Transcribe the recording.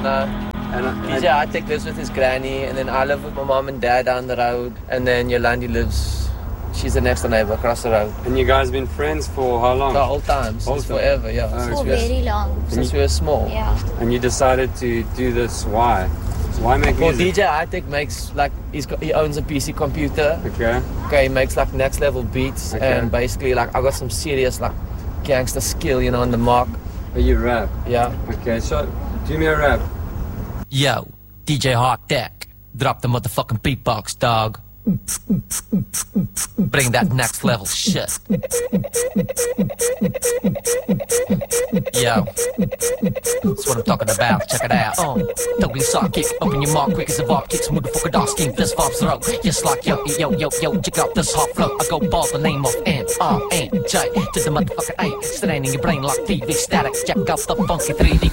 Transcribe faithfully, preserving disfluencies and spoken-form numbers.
No. And I, D J Hi-Tech lives with his granny, and then I live with my mom and dad down the road, and then Yolandi lives, she's the next door neighbor across the road. And you guys been friends for how long? The whole time, since Whole time. forever, yeah. Oh, since For we were, very long. since we were small. Yeah. And you decided to do this, why? So why make Well, music? D J Hi-Tech makes, like, he's got, he owns a P C computer. Okay. Okay, he makes, like, next level beats, Okay. and basically, like, I got some serious, like, gangster skill, you know, on the mark. But you rap. Yeah. Okay, so do me a rap. Yo, D J Hi-Tech, drop the motherfucking beatbox, dog. Bring that next level shit. Yo, that's what I'm talking about. Check it out. Uh, totally sock kick, open your mouth quick as a vibe kick. Smooth the fucker dog scheme. This vibe's throw. Just like yo, yo, yo, yo. Check out this hot flow. I go ball the name of N R N J to the motherfucker A. Straining your brain like T V static. Check out the funky three D